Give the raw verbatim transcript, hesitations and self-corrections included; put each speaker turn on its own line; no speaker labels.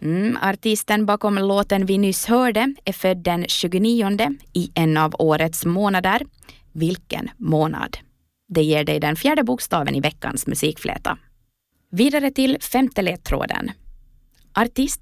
Mm, artisten bakom låten vi nyss hörde är född den tjugonionde i en av årets månader. Vilken månad? Det ger dig den fjärde bokstaven i veckans musikfläta. Vidare till femte ledtråden. Artist